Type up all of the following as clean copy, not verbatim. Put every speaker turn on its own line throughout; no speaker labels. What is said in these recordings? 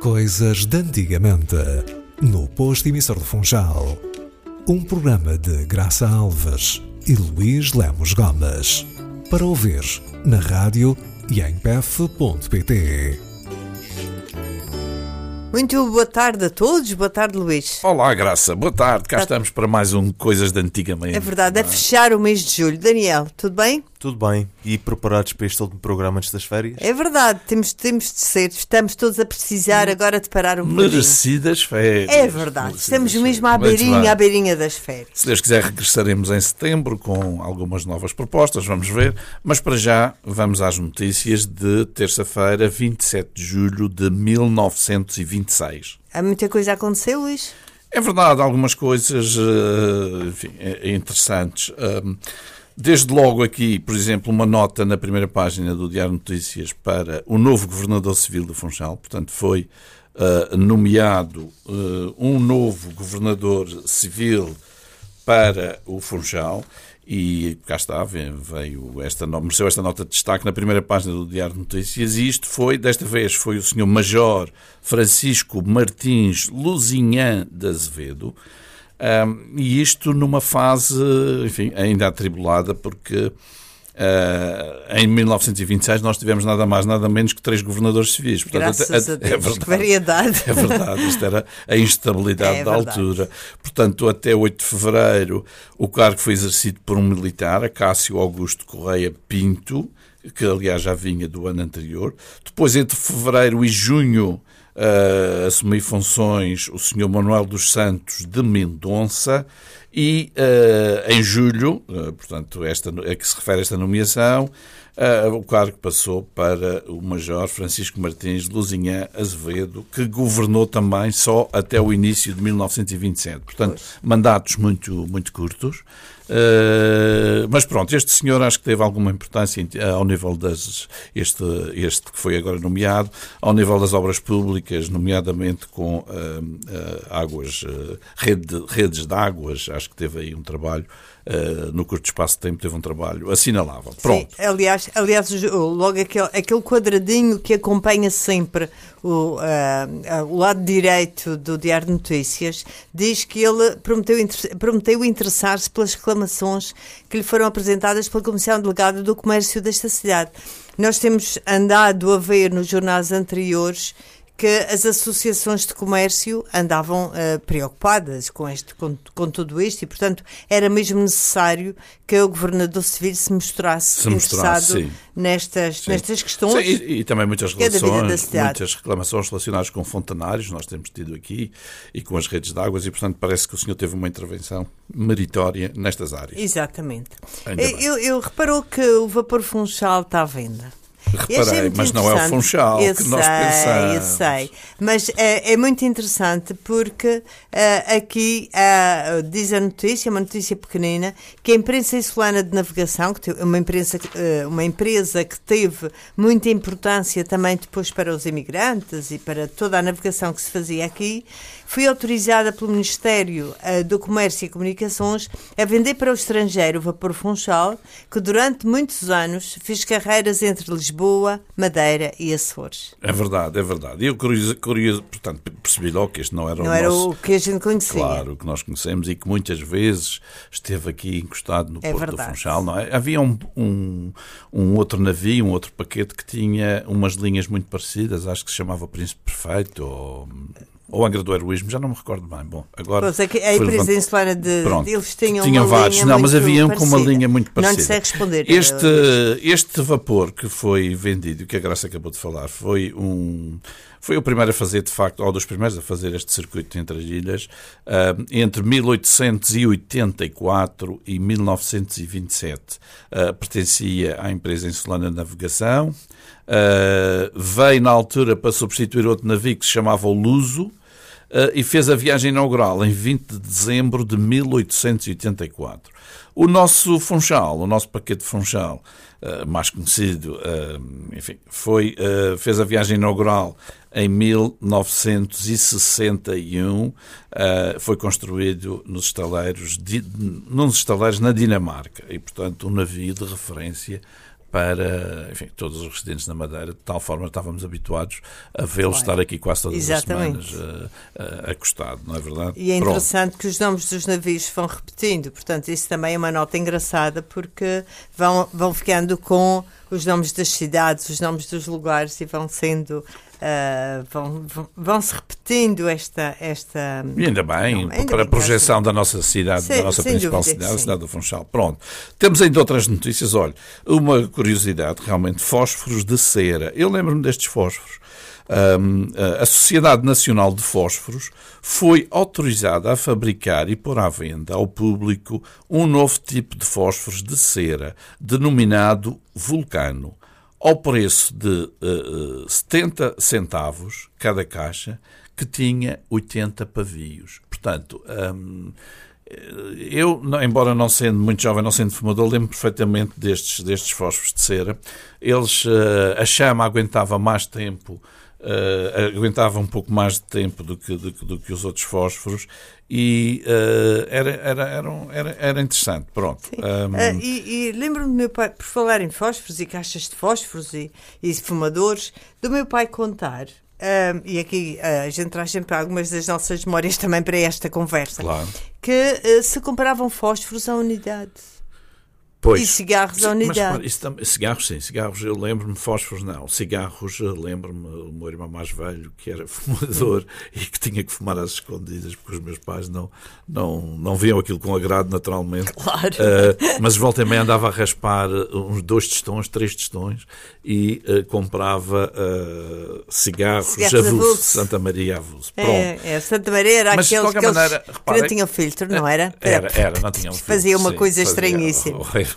Coisas de antigamente, no Posto Emissor do Funchal. Um programa de Graça Alves e Luís Lemos Gomes. Para ouvir na rádio e em pef.pt.
Muito boa tarde a todos, boa tarde Luís.
Olá Graça, boa tarde, cá estamos para mais um Coisas de Antigamente.
É verdade, é fechar o mês de julho. Daniel, tudo bem?
Tudo bem, e preparados para este último programa antes das férias?
É verdade, temos de ser, estamos todos a precisar agora de parar um bocadinho.
Merecidas férias.
É verdade, estamos mesmo à beirinha das férias.
Se Deus quiser regressaremos em setembro com algumas novas propostas, vamos ver, mas para já vamos às notícias de terça-feira, 27 de julho de 1926.
Há muita coisa a acontecer, Luís?
É verdade, algumas coisas interessantes. Desde logo aqui, por exemplo, uma nota na primeira página do Diário de Notícias para o novo Governador Civil do Funchal. Portanto, foi nomeado um novo Governador Civil para o Funchal. E cá está, mereceu esta nota de destaque na primeira página do Diário de Notícias. E isto desta vez foi o Sr. Major Francisco Martins Luzinhã de Azevedo. E isto numa fase, ainda atribulada, porque em 1926 nós tivemos nada mais, nada menos que 3 governadores civis. Portanto,
graças a Deus, verdade, que variedade.
É verdade, isto era a instabilidade da altura. Portanto, até 8 de fevereiro o cargo foi exercido por um militar, Acácio Augusto Correia Pinto, que aliás já vinha do ano anterior. Depois, entre fevereiro e junho, assumiu funções o Sr. Manuel dos Santos de Mendonça e em julho, portanto, a que se refere a esta nomeação, o cargo passou para o Major Francisco Martins Luzinhã Azevedo, que governou também só até o início de 1927. Portanto, mandatos muito, muito curtos. Mas pronto, este senhor acho que teve alguma importância ao nível este que foi agora nomeado, ao nível das obras públicas, nomeadamente com redes de águas. Acho que teve aí um trabalho, no curto espaço de tempo teve um trabalho assinalável. Pronto.
Sim, aliás, logo aquele quadradinho que acompanha sempre o lado direito do Diário de Notícias diz que ele prometeu interessar-se pelas reclamações que lhe foram apresentadas pela Comissão Delegada do Comércio desta cidade. Nós temos andado a ver nos jornais anteriores que as associações de comércio andavam preocupadas com tudo isto e, portanto, era mesmo necessário que o Governador Civil se mostrasse interessado nestas questões.
Sim, e também muitas reclamações relacionadas com fontanários, nós temos tido aqui, e com as redes de águas, e, portanto, parece que o senhor teve uma intervenção meritória nestas áreas.
Exatamente. Eu reparou que o Vapor Funchal está à venda.
Reparei, mas não é o Funchal que nós pensamos.
Eu sei, mas é muito interessante porque aqui diz a notícia, uma notícia pequenina, que a Imprensa Insulana de Navegação, que uma empresa que teve muita importância também depois para os imigrantes e para toda a navegação que se fazia aqui, foi autorizada pelo Ministério do Comércio e Comunicações a vender para o estrangeiro o Vapor Funchal, que durante muitos anos fez carreiras entre Lisboa, Madeira e Açores.
É verdade. E eu curioso, portanto, percebi logo que este não era
o que a gente conhecia.
Claro, o que nós conhecemos e que muitas vezes esteve aqui encostado no Porto do Funchal, não é? Havia um outro navio, um outro paquete que tinha umas linhas muito parecidas, acho que se chamava Príncipe Perfeito ou Angra do Heroísmo, já não me recordo bem. Bom, agora
a Imprensa Insulana eles tinham
vários,
linha
mas haviam com uma linha muito parecida.
Não lhe sei responder.
Este vapor que foi vendido, que a Graça acabou de falar, foi o primeiro a fazer, de facto, ou dos primeiros a fazer este circuito entre as ilhas, entre 1884 e 1927. Pertencia à Empresa Insulana de Navegação. Veio na altura para substituir outro navio que se chamava o Luso, e fez a viagem inaugural em 20 de dezembro de 1884. O nosso Funchal, o nosso paquete Funchal, mais conhecido, fez a viagem inaugural em 1961, foi construído nos estaleiros na Dinamarca e, portanto, um navio de referência para, enfim, todos os residentes na Madeira, de tal forma estávamos habituados a vê-los estar aqui quase todas as semanas acostado, não é verdade?
E é interessante que os nomes dos navios vão repetindo, portanto isso também é uma nota engraçada, porque vão ficando com os nomes das cidades, os nomes dos lugares, e vão sendo... vão-se repetindo esta...
E ainda bem, para a projeção da nossa cidade, da nossa principal cidade, a cidade do Funchal. Pronto. Temos ainda outras notícias. Olha, uma curiosidade, realmente, fósforos de cera. Eu lembro-me destes fósforos. A Sociedade Nacional de Fósforos foi autorizada a fabricar e pôr à venda ao público um novo tipo de fósforos de cera, denominado Vulcano, ao preço de 70 centavos cada caixa, que tinha 80 pavios. Portanto, eu, embora não sendo muito jovem, não sendo fumador, lembro perfeitamente destes fósforos de cera. A chama aguentava mais tempo, aguentava um pouco mais de tempo do que os outros fósforos, e era interessante. Pronto.
E lembro-me do meu pai, por falar em fósforos e caixas de fósforos e fumadores, do meu pai contar, e aqui a gente traz sempre algumas das nossas memórias também para esta conversa,
claro,
que se comparavam fósforos à unidade.
Pois.
E cigarros à unidade.
Mas, cigarros, sim. Cigarros, eu lembro-me, fósforos não. Cigarros, lembro-me, o meu irmão mais velho, que era fumador e que tinha que fumar às escondidas, porque os meus pais não viam aquilo com agrado, naturalmente.
Claro.
Mas volta e meia andava a raspar uns 2 tostões, 3 tostões, e comprava cigarros avulso, Santa Maria avulso.
Santa Maria era
mas,
aqueles que
maneira,
não tinham filtro, não era?
Era, não tinham filtro.
Fazia uma coisa estranhíssima.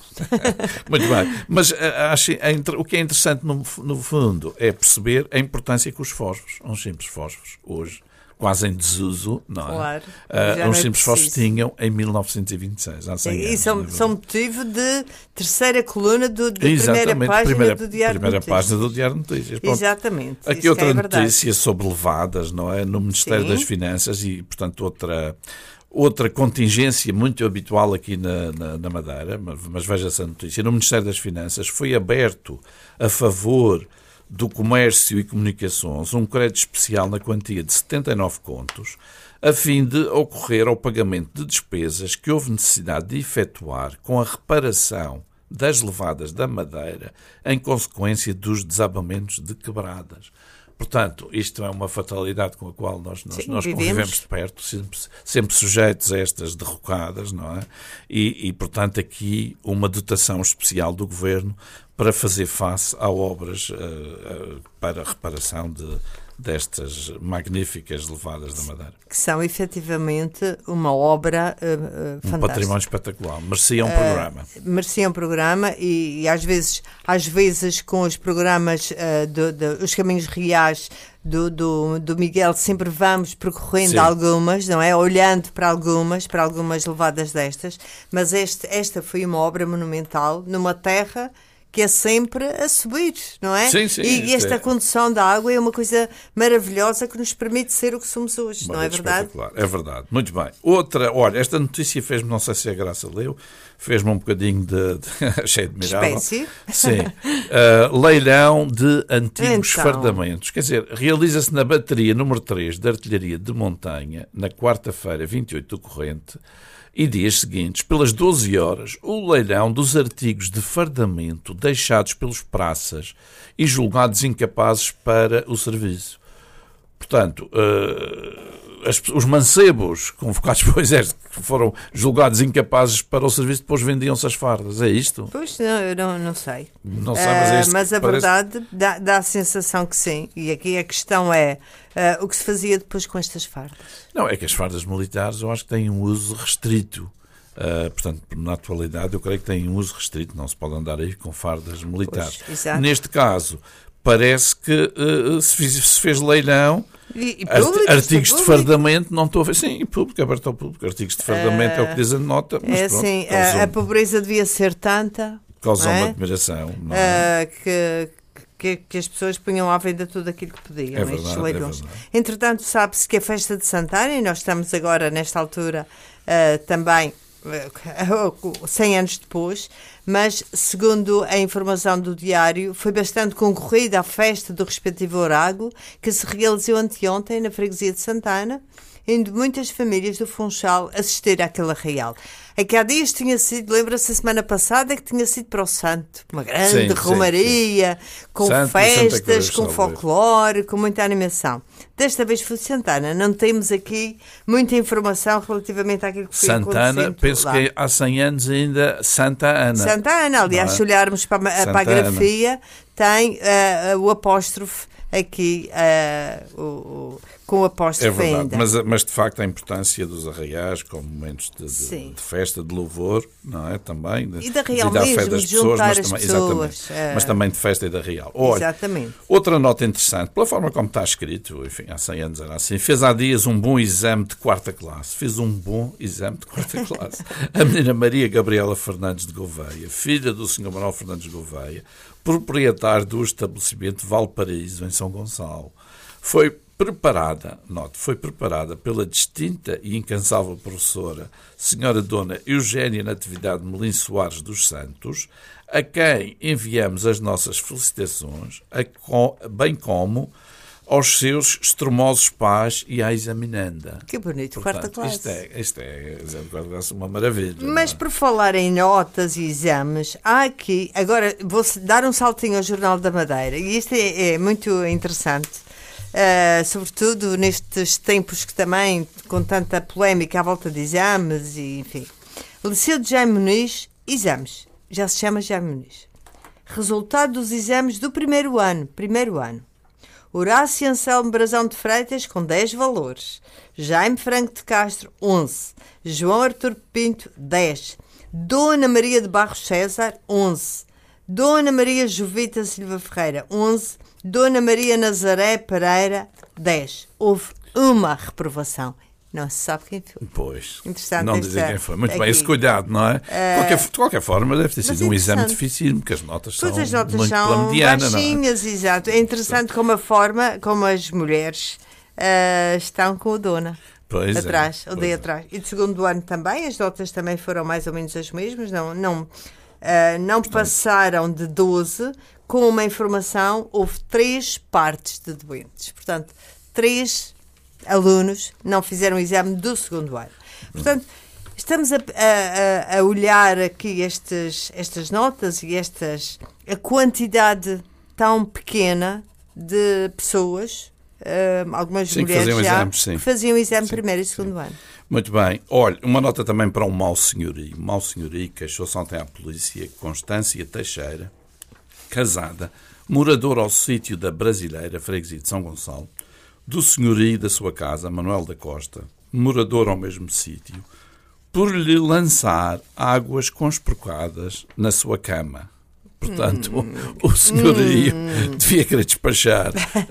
Muito bem, mas acho, o que é interessante no fundo é perceber a importância que os fósforos, uns simples fósforos, hoje quase em desuso, não é?
Claro,
uns simples fósforos tinham em 1926, há 100 anos.
E são motivo de terceira coluna da primeira página do Diário de Notícias.
Página do Diário de Notícias. Pronto.
Exatamente.
Aqui outra notícia sobre levadas, não é? No Ministério das Finanças, e portanto outra contingência muito habitual aqui na Madeira, mas veja essa notícia. No Ministério das Finanças foi aberto a favor do Comércio e Comunicações um crédito especial na quantia de 79 contos, a fim de ocorrer ao pagamento de despesas que houve necessidade de efetuar com a reparação das levadas da Madeira em consequência dos desabamentos de quebradas. Portanto, isto é uma fatalidade com a qual nós convivemos de perto, sempre sujeitos a estas derrocadas, não é? E, portanto, aqui uma dotação especial do Governo para fazer face a obras para a reparação destas magníficas levadas da Madeira.
Que são, efetivamente, uma obra fantástica.
Um património espetacular. Merecia um programa.
Merecia um programa e às vezes com os programas os caminhos reais do Miguel, sempre vamos percorrendo algumas, não é? Olhando para algumas levadas destas, mas esta foi uma obra monumental numa terra que é sempre a subir, não é?
Sim,
e esta condução da água é uma coisa maravilhosa que nos permite ser o que somos hoje, não é verdade?
É verdade, muito bem. Olha, esta notícia fez-me, não sei se a Graça leu, fez-me um bocadinho achei admirável.
Espécie?
Sim. Leilão de antigos fardamentos. Quer dizer, realiza-se na bateria número 3 da Artilharia de Montanha, na quarta-feira, 28 do corrente, e dias seguintes, pelas 12 horas, o leilão dos artigos de fardamento deixados pelos praças e julgados incapazes para o serviço. Portanto, os mancebos convocados pelo Exército que foram julgados incapazes para o serviço, depois vendiam-se as fardas. É isto?
Pois, eu não sei.
Não sei, mas é isto.
Mas a verdade dá a sensação que sim. E aqui a questão é o que se fazia depois com estas fardas.
Não, é que as fardas militares eu acho que têm um uso restrito. Portanto, na atualidade eu creio que têm um uso restrito. Não se pode andar aí com fardas militares.
Pois,
neste caso, parece que se fez leilão.
E públicos,
artigos de fardamento, não estou a ver. Sim, público, aberto ao público. Artigos de fardamento é o que diz a nota. Mas
é
pronto,
assim, a pobreza devia ser tanta.
Causou uma admiração. Não é?
Que as pessoas punham à venda tudo aquilo que podiam.
É verdade, verdade.
Entretanto, sabe-se que a festa de Santana, e nós estamos agora, nesta altura, também 100 anos depois, mas, segundo a informação do diário, foi bastante concorrida a festa do respectivo orago, que se realizou anteontem na freguesia de Santana, indo muitas famílias do Funchal assistir àquele arraial. Aqui há dias tinha sido, lembra-se a semana passada, que tinha sido para o Santo. Uma grande romaria, com
Santo
festas,
Cruz,
com folclore, com muita animação. Desta vez foi Santana. Não temos aqui muita informação relativamente àquilo que foi
Santana, penso
lá.
que há 100 anos ainda Santa Ana.
Santa Ana, aliás, se olharmos para a grafia, tem o apóstrofe aqui, com o apóstrofe ainda.
Mas de facto a importância dos arraiais como momentos de festa, de louvor, não é? Também.
E de arraial mesmo, de juntar as pessoas.
Mas também de festa e de arraial. Olha,
exatamente.
Outra nota interessante, pela forma como está escrito, enfim, há 100 anos era assim, fez há dias um bom exame de 4ª classe. Fez um bom exame de 4ª classe. A menina Maria Gabriela Fernandes de Gouveia, filha do Sr. Manuel Fernandes de Gouveia, proprietário do estabelecimento Valparaíso, em São Gonçalo. Foi preparada pela distinta e incansável professora Sra. Dona Eugénia Natividade Melim Soares dos Santos, a quem enviamos as nossas felicitações, bem como aos seus extremosos pais e à examinanda.
Que bonito, 4ª classe.
Isto é uma maravilha.
Mas por falar em notas e exames, há aqui, agora vou dar um saltinho ao Jornal da Madeira, e isto é muito interessante, sobretudo nestes tempos que também, com tanta polémica à volta de exames, e enfim. Liceu de Jaime Muniz, exames, já se chama Jaime Muniz. Resultado dos exames do primeiro ano. Horácio Anselmo Brazão de Freitas, com 10 valores. Jaime Franco de Castro, 11. João Artur Pinto, 10. Dona Maria de Barros César, 11. Dona Maria Jovita Silva Ferreira, 11. Dona Maria Nazaré Pereira, 10. Houve uma reprovação. Não se sabe quem foi.
Pois,
interessante,
não dizer quem foi. Muito bem, esse cuidado, não é? De qualquer forma, deve ter sido um exame difícil, porque as notas são muito pela mediana,
baixinhas, não é? Exato. É interessante como a forma, como as mulheres estão com o Dona.
Pois
atrás, o dia atrás. E de segundo ano também, as notas também foram mais ou menos as mesmas, não passaram de 12, com uma informação, houve 3 partes de doentes. Portanto, 3 alunos não fizeram o exame do segundo ano. Portanto, estamos a olhar aqui estas notas e a quantidade tão pequena de pessoas, algumas mulheres que faziam o exame primeiro e segundo ano.
Muito bem. Olha, uma nota também para um mau senhorio. Mau senhorio queixou-se ontem à polícia, Constância Teixeira, casada, moradora ao sítio da Brasileira, freguesia de São Gonçalo, do senhorio da sua casa, Manuel da Costa, morador ao mesmo sítio, por lhe lançar águas conspurcadas na sua cama. Portanto, o senhorio devia querer despachar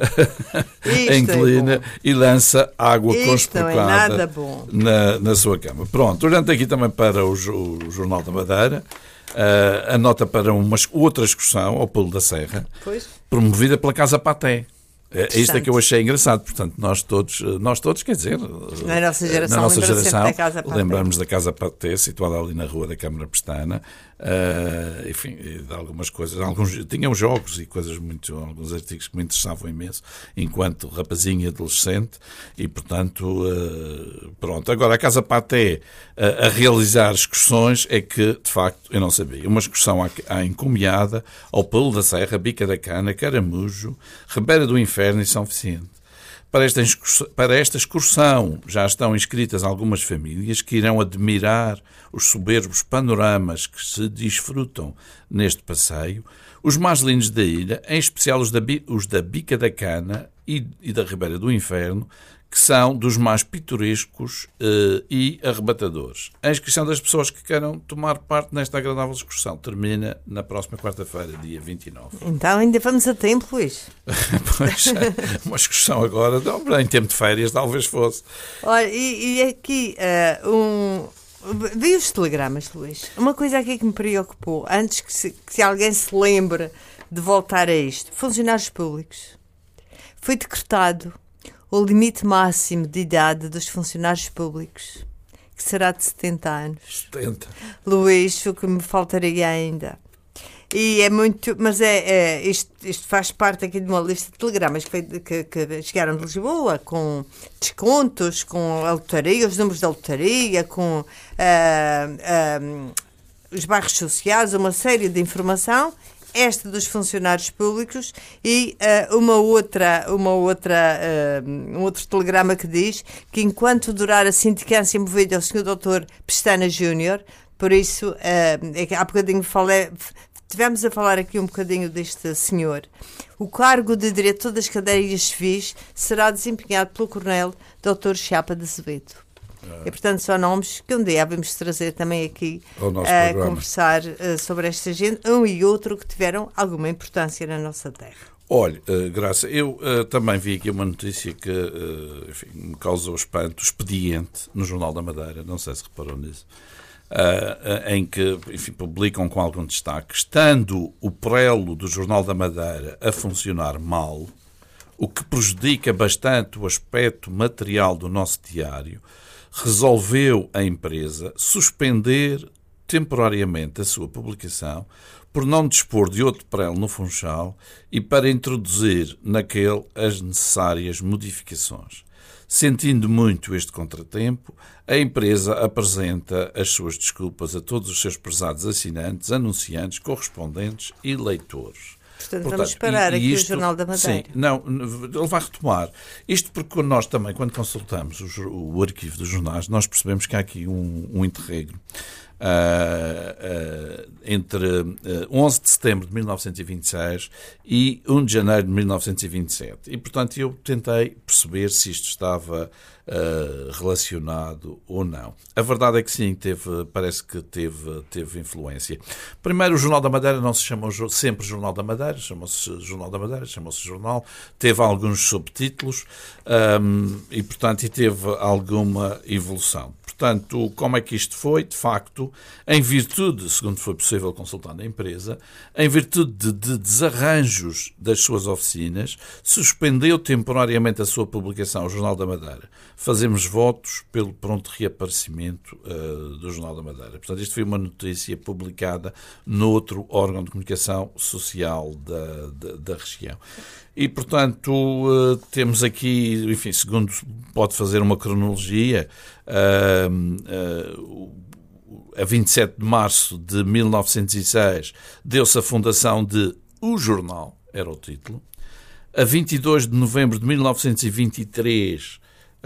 a inquilina e lança água conspurcada na sua cama. Pronto, olhando aqui também para o Jornal da Madeira, a nota para uma outra excursão ao Pulo da Serra, promovida pela Casa Paté. Isto é que eu achei engraçado. Portanto, nós todos, quer dizer,
na nossa geração
lembramos da Casa Paté, situada ali na Rua da Câmara Pestana, enfim, de algumas coisas. Tinham jogos e coisas alguns artigos que me interessavam imenso, enquanto rapazinho e adolescente, e portanto, pronto. Agora, a Casa Paté a realizar excursões é que, de facto, eu não sabia. Uma excursão à Encomiada, ao Pulo da Serra, Bica da Cana, Caramujo, Ribeira do Inferno e São Vicente. Para esta excursão já estão inscritas algumas famílias que irão admirar os soberbos panoramas que se desfrutam neste passeio, os mais lindos da ilha, em especial os da Bica da Cana e da Ribeira do Inferno, que são dos mais pitorescos e arrebatadores. A inscrição das pessoas que queiram tomar parte nesta agradável excursão termina na próxima quarta-feira, dia 29.
Então ainda vamos a tempo, Luís.
Pois, uma excursão agora, em tempo de férias, talvez fosse.
Olha, e aqui vi os telegramas, Luís. Uma coisa aqui que me preocupou, antes que alguém se lembre de voltar a isto, funcionários públicos. Foi decretado o limite máximo de idade dos funcionários públicos, que que será de 70 anos.
70.
Luís, o que me faltaria ainda. E é muito, mas isto faz parte aqui de uma lista de telegramas que chegaram de Lisboa, com descontos, com a lotaria, os números da lotaria, com os bairros sociais, uma série de informação, esta dos funcionários públicos e um outro telegrama que diz que enquanto durar a sindicância movida ao Sr. Dr. Pestana Júnior, por isso, há bocadinho tivemos a falar aqui um bocadinho deste senhor. O cargo de diretor das cadeias civis será desempenhado pelo Coronel Dr. Chapa de Azevedo. E, portanto, são nomes que um dia vamos trazer também aqui a conversar sobre esta gente, um e outro que tiveram alguma importância na nossa terra.
Olha, Graça, eu também vi aqui uma notícia que enfim, me causou espanto, expediente, no Jornal da Madeira, não sei se reparou nisso, em que, enfim, publicam com algum destaque, estando o prelo do Jornal da Madeira a funcionar mal, o que prejudica bastante o aspecto material do nosso diário, resolveu a empresa suspender temporariamente a sua publicação por não dispor de outro prelo no Funchal e para introduzir naquele as necessárias modificações. Sentindo muito este contratempo, a empresa apresenta as suas desculpas a todos os seus prezados assinantes, anunciantes, correspondentes e leitores.
Portanto, vamos esperar aqui isto, o Jornal da Madeira.
Sim, não, ele vai retomar. Isto porque nós também, quando consultamos o arquivo dos jornais, nós percebemos que há aqui um interregno. Entre 11 de setembro de 1926 e 1 de janeiro de 1927. E, portanto, eu tentei perceber se isto estava relacionado ou não. A verdade é que sim, parece que teve influência. Primeiro, o Jornal da Madeira não se chamou sempre Jornal da Madeira, chamou-se Jornal da Madeira, chamou-se Jornal, teve alguns subtítulos e, portanto, teve alguma evolução. Portanto, como é que isto foi? De facto, em virtude, segundo foi possível consultar na empresa, em virtude de desarranjos das suas oficinas, suspendeu temporariamente a sua publicação, o Jornal da Madeira. Fazemos votos pelo pronto reaparecimento do Jornal da Madeira. Portanto, isto foi uma notícia publicada no outro órgão de comunicação social da região. E, portanto, temos aqui, enfim, segundo pode fazer uma cronologia, a 27 de março de 1906 deu-se a fundação de O Jornal, era o título. A 22 de novembro de 1923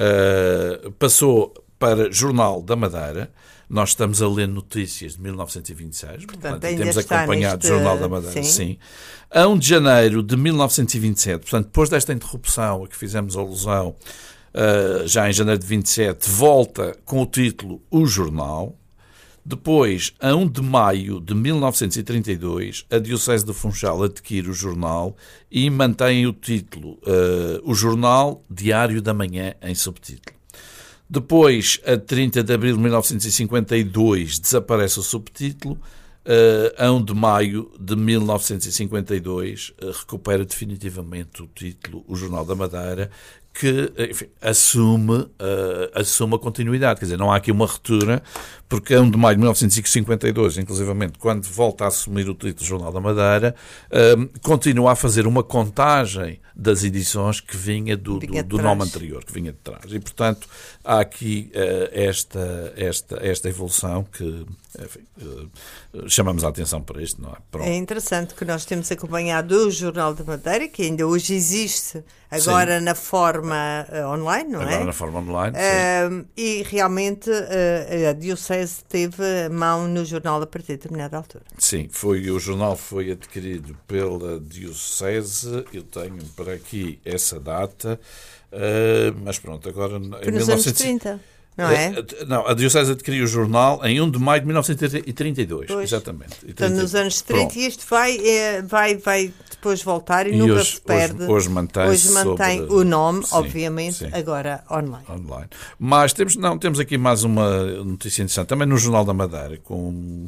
passou para Jornal da Madeira. Nós estamos a ler notícias de 1926, portanto temos acompanhado o Jornal da Madeira. Sim. A 1 de janeiro de 1927, portanto, depois desta interrupção a que fizemos alusão, já em janeiro de 27, volta com o título O Jornal. Depois, a 1 de maio de 1932, a Diocese de Funchal adquire o jornal e mantém o título O Jornal Diário da Manhã, em subtítulo. Depois, a 30 de abril de 1952, desaparece o subtítulo. A 1 de maio de 1952, recupera definitivamente o título O Jornal da Madeira, que, enfim, assume a continuidade. Quer dizer, não há aqui uma ruptura, porque a 1 de maio de 1952, inclusivamente, quando volta a assumir o título Jornal da Madeira, continua a fazer uma contagem das edições que vinha do nome anterior, que vinha de trás. E, portanto, há aqui esta evolução que, enfim, chamamos a atenção para isto, não é? Pronto.
É interessante que nós temos acompanhado o Jornal da Madeira, que ainda hoje existe, agora na forma online, não é?
Agora na forma online, sim.
E realmente a Diocese teve mão no jornal a partir de determinada altura.
Sim, o jornal foi adquirido pela Diocese, eu tenho para aqui essa data, mas pronto, agora...
Foi nos anos 30, não é?
Não, a Diocese adquiriu o jornal em 1 de maio de 1932, pois. Exatamente.
Portanto, nos anos 30, pronto. E isto vai depois voltar e nunca se perde.
Hoje mantém
o nome, sim, obviamente, sim. Agora online.
Mas temos aqui mais uma notícia interessante, também no Jornal da Madeira, com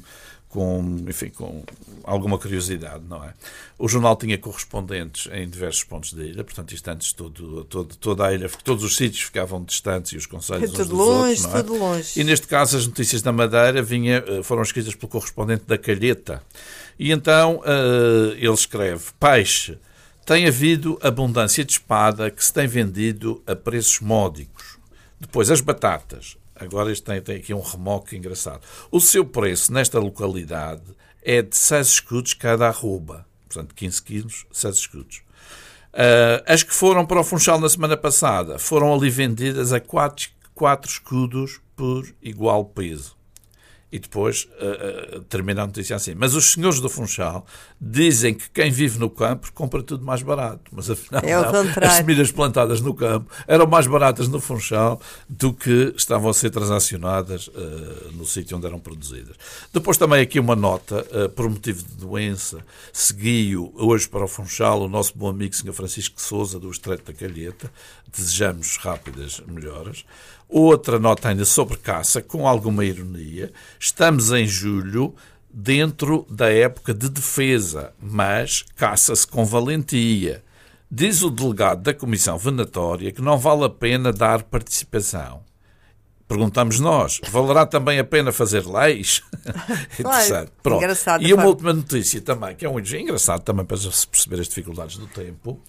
com alguma curiosidade, não é? O jornal tinha correspondentes em diversos pontos da ilha, portanto, isto antes toda a ilha, todos os sítios ficavam distantes e os concelhos uns dos outros, não é?
Tudo longe.
E neste caso as notícias da Madeira foram escritas pelo correspondente da Calheta. E então ele escreve: peixe, tem havido abundância de espada que se tem vendido a preços módicos. Depois as batatas. Agora este tem aqui um remoque engraçado. O seu preço nesta localidade é de 6 escudos cada arroba. Portanto, 15 quilos, 6 escudos. As que foram para o Funchal na semana passada foram ali vendidas a 4 escudos por igual peso. E depois termina a notícia assim: mas os senhores do Funchal dizem que quem vive no campo compra tudo mais barato. Mas afinal as semilhas plantadas no campo eram mais baratas no Funchal do que estavam a ser transacionadas no sítio onde eram produzidas. Depois também aqui uma nota: por motivo de doença, seguiu hoje para o Funchal o nosso bom amigo Sr. Francisco Sousa, do Estreito da Calheta. Desejamos rápidas melhoras. Outra nota ainda sobre caça, com alguma ironia: estamos em julho, dentro da época de defesa, mas caça-se com valentia. Diz o delegado da Comissão Venatória que não vale a pena dar participação. Perguntamos nós: valerá também a pena fazer leis? Interessante. Pronto. E uma última notícia também, que é um engraçado também para se perceber as dificuldades do tempo.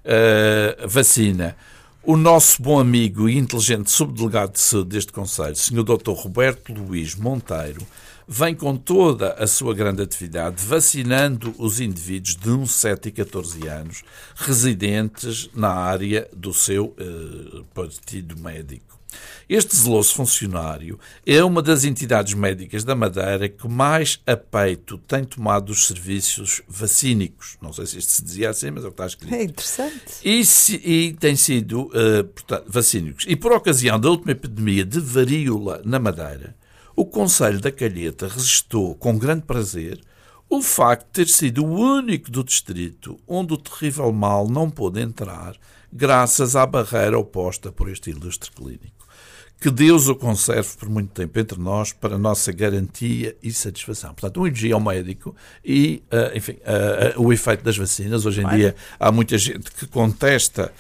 Vacina. O nosso bom amigo e inteligente subdelegado de saúde deste Conselho, Sr. Dr. Roberto Luís Monteiro, vem com toda a sua grande atividade vacinando os indivíduos de uns 7 e 14 anos residentes na área do seu partido médico. Este zeloso funcionário é uma das entidades médicas da Madeira que mais a peito tem tomado os serviços vacínicos. Não sei se isto se dizia assim, mas é o que está escrito.
É interessante.
E tem sido vacínicos. E por ocasião da última epidemia de varíola na Madeira, o Conselho da Calheta registou com grande prazer o facto de ter sido o único do distrito onde o terrível mal não pôde entrar, graças à barreira oposta por este ilustre clínico. Que Deus o conserve por muito tempo entre nós para a nossa garantia e satisfação. Portanto, um elogio ao médico e, o efeito das vacinas. Hoje em dia há muita gente que contesta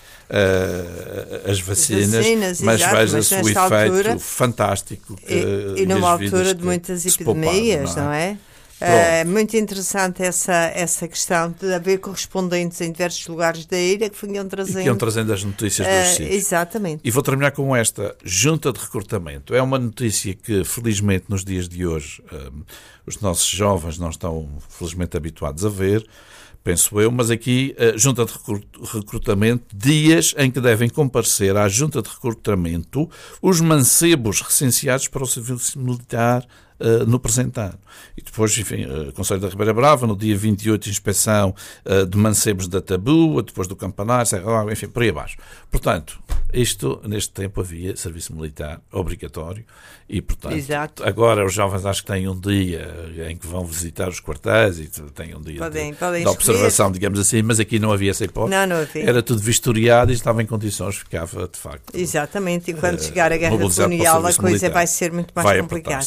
as vacinas, mas veja-se o efeito fantástico que
e numa altura de muitas epidemias, não é? É muito interessante essa questão de haver correspondentes em diversos lugares da ilha que vinham trazendo
as notícias dos sítios.
Exatamente.
E vou terminar com esta junta de recrutamento. É uma notícia que, felizmente, nos dias de hoje, os nossos jovens não estão, felizmente, habituados a ver, penso eu, mas aqui, junta de recrutamento, dias em que devem comparecer à junta de recrutamento os mancebos recenseados para o serviço militar no presente ano. E depois, Conselho da Ribeira Brava, no dia 28, inspeção de mancebos da Tabua, depois do Campanar, enfim, por aí abaixo. Portanto, neste tempo havia serviço militar obrigatório e, portanto,
Exato.
Agora os jovens acho que têm um dia em que vão visitar os quartéis e têm um dia de observação, digamos assim, mas aqui não havia essa hipótese.
Não havia.
Era tudo vistoriado e estava em condições, ficava de facto.
Exatamente, e quando chegar a guerra colonial a coisa militar vai ser muito mais complicada.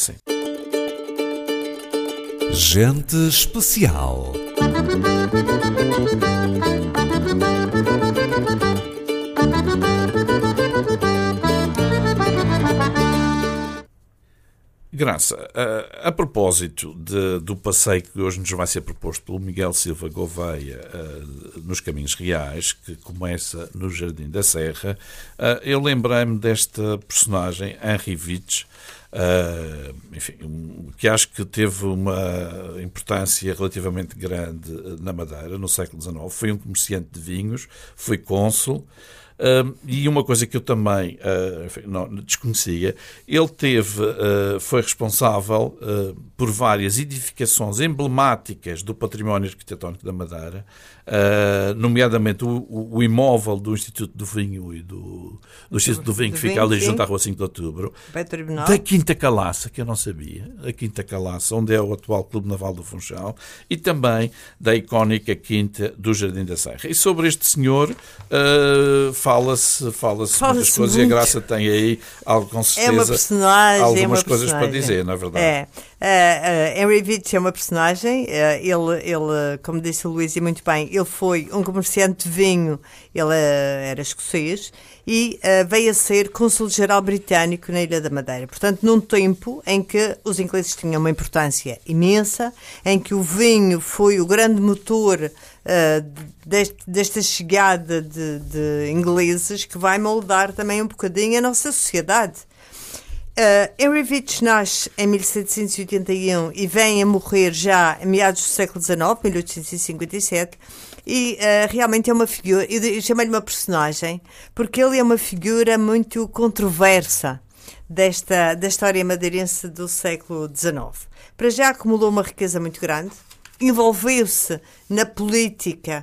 Gente especial.
Graça, a propósito do passeio que hoje nos vai ser proposto pelo Miguel Silva Gouveia nos Caminhos Reais, que começa no Jardim da Serra, eu lembrei-me desta personagem, Henri Vitch, que acho que teve uma importância relativamente grande na Madeira, no século XIX. Foi um comerciante de vinhos, foi cônsul, e uma coisa que eu também não desconhecia, ele foi responsável por várias edificações emblemáticas do património arquitetónico da Madeira, nomeadamente o imóvel do Instituto do Vinho e do Instituto do Vinho, que fica ali junto à Rua 5 de Outubro, da Quinta Calaça, que eu não sabia, a Quinta Calaça, onde é o atual Clube Naval do Funchal, e também da icónica Quinta do Jardim da Serra. E sobre este senhor fala-se muitas coisas
muito.
e a Graça tem aí, com certeza,
É uma personagem,
algumas coisas para dizer, não é verdade?
Henry Vitch é uma personagem, ele, como disse o Luís e muito bem, ele foi um comerciante de vinho, ele era escocês e veio a ser cônsul-geral britânico na Ilha da Madeira. Portanto, num tempo em que os ingleses tinham uma importância imensa, em que o vinho foi o grande motor desta chegada de ingleses que vai moldar também um bocadinho a nossa sociedade. Henry Vitch nasce em 1781 e vem a morrer já em meados do século XIX, 1857, e realmente é uma figura, eu chamei-lhe uma personagem, porque ele é uma figura muito controversa da história madeirense do século XIX. Para já acumulou uma riqueza muito grande, envolveu-se na política,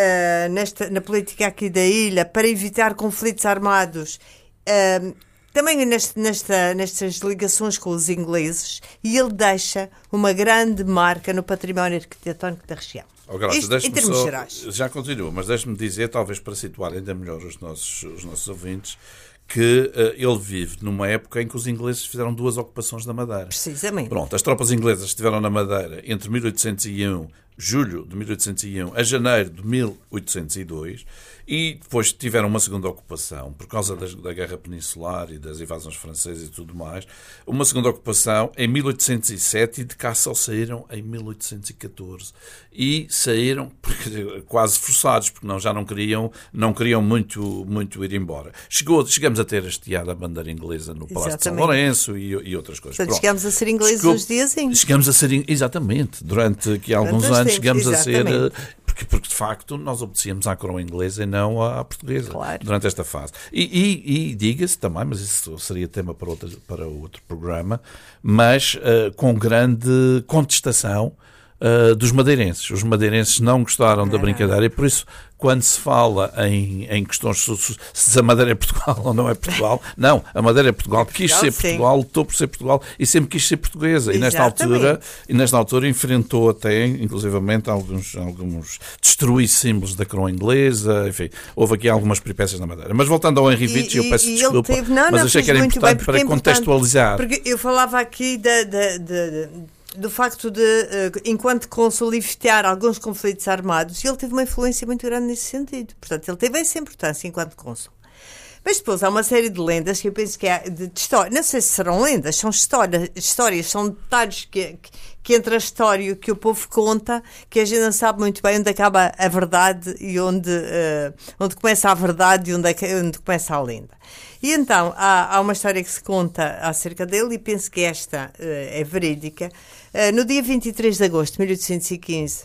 na política aqui da ilha, para evitar conflitos armados, também nestas ligações com os ingleses, e ele deixa uma grande marca no património arquitetónico da região. Isto, em termos gerais.
Já continua, mas deixe-me dizer, talvez para situar ainda melhor os nossos ouvintes, que ele vive numa época em que os ingleses fizeram 2 ocupações da Madeira.
Precisamente.
Pronto, as tropas inglesas estiveram na Madeira entre 1801, julho de 1801, a janeiro de 1802, e depois tiveram uma segunda ocupação, por causa da Guerra Peninsular e das invasões francesas e tudo mais, uma segunda ocupação em 1807 e de cá só saíram em 1814. E saíram quase forçados, porque já não queriam muito ir embora. Chegamos a ter hasteado a bandeira inglesa no Palácio de São Lourenço e outras coisas.
Portanto, chegamos a ser ingleses uns diazinhos.
Chegamos a ser, exatamente, durante aqui alguns anos chegamos a ser... Porque, de facto, nós obedecíamos à coroa inglesa e não à portuguesa, claro, durante esta fase. E diga-se também, mas isso seria tema para outro programa, mas com grande contestação dos madeirenses. Os madeirenses não gostaram da brincadeira e, por isso, quando se fala em questões se a Madeira é Portugal ou não é Portugal, não, a Madeira é Portugal, quis ser Portugal, lutou por ser Portugal e sempre quis ser portuguesa. E nesta altura enfrentou até, inclusivamente, alguns destruir símbolos da coroa inglesa, enfim, houve aqui algumas peripécias na Madeira. Mas voltando ao Henry Vitch, eu peço desculpa, mas achei que era importante para contextualizar.
Porque eu falava aqui do facto de, enquanto cônsul, evitar alguns conflitos armados, e ele teve uma influência muito grande nesse sentido. Portanto, ele teve essa importância enquanto cônsul. Mas depois há uma série de lendas que eu penso que é de história. Não sei se serão lendas, são histórias, são detalhes que entre a história e o que o povo conta, que a gente não sabe muito bem onde acaba a verdade e onde começa a verdade e onde começa a lenda. E então, há uma história que se conta acerca dele, e penso que esta é verídica. No dia 23 de agosto de 1815,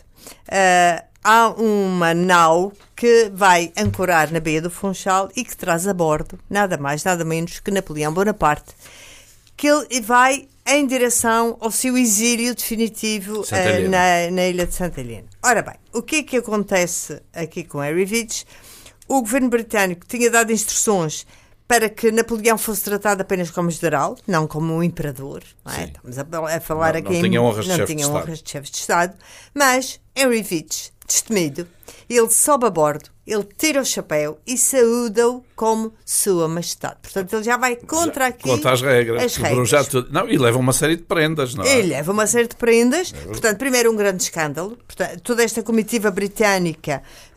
há uma nau que vai ancorar na Baía do Funchal e que traz a bordo, nada mais, nada menos que Napoleão Bonaparte, que ele vai em direção ao seu exílio definitivo na ilha de Santa Helena. Ora bem, o que é que acontece aqui com Henry Vitch? O governo britânico tinha dado instruções para que Napoleão fosse tratado apenas como general, não como um imperador. Não é? Estamos a falar aqui...
Não tinha honras de
chefe de Estado. Mas Henry Vitch, destemido, ele sobe a bordo, ele tira o chapéu e saúda-o como Sua Majestade. Portanto, ele já vai contra
as regras. E leva uma série de prendas, não é?
Ele leva uma série de prendas. Portanto, primeiro um grande escândalo. Portanto, toda esta comitiva britânica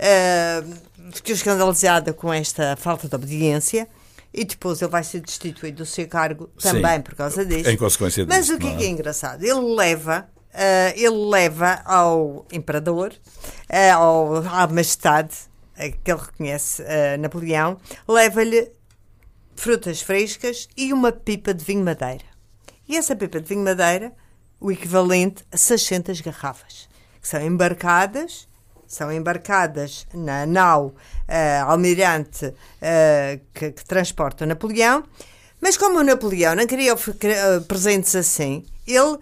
ficou escandalizada com esta falta de obediência. E depois ele vai ser destituído do seu cargo também por causa disso.
Em consequência disso.
Mas o que é engraçado? Ele leva ao imperador, à majestade, que ele reconhece, Napoleão, leva-lhe frutas frescas e uma pipa de vinho madeira. E essa pipa de vinho madeira, o equivalente a 600 garrafas, que são embarcadas na nau almirante que transporta Napoleão, mas como o Napoleão não queria presentes assim, ele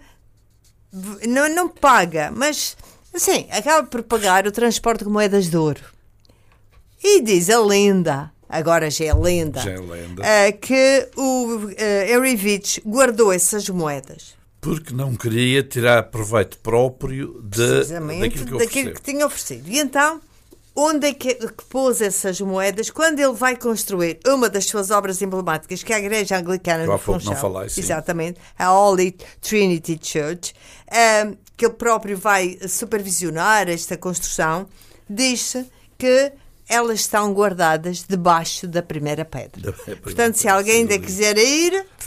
não paga, mas assim, acaba por pagar o transporte de moedas de ouro. E diz a lenda, agora já é lenda, que o Henry Vitch guardou essas moedas.
Porque não queria tirar proveito próprio daquilo que
tinha oferecido. E então onde é que pôs essas moedas quando ele vai construir uma das suas obras emblemáticas, que é a Igreja Anglicana do Funchal.
Não falei, sim.
Exatamente, a Holy Trinity Church, que ele próprio vai supervisionar esta construção, diz-se que elas estão guardadas debaixo da primeira pedra. Portanto, se alguém ainda quiser ir,